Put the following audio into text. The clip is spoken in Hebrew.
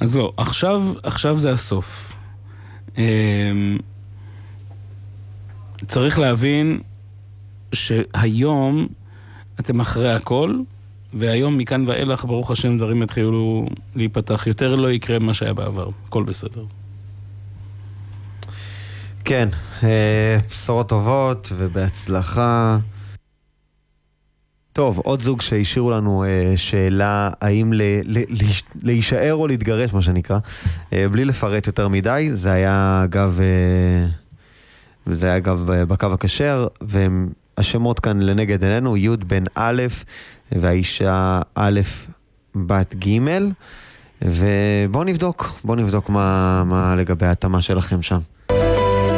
אז לא, עכשיו זה הסוף. צריך להבין שהיום אתם אחרי הכל, והיום מכאן ואילך, ברוך השם, דברים יתחילו להיפתח. יותר לא יקרה מה שהיה בעבר. הכל בסדר. כן, בשורות טובות ובהצלחה. טוב, עוד זוג שהשאירו לנו שאלה האם להישאר או להתגרש, מה שנקרא, בלי לפרט יותר מדי. זה היה אגב בקו הכשר, והשמות כאן לנגד עינינו, י' בן א' והאישה א' בת ג', ובואו נבדוק מה לגבי ההתאמה שלכם שם.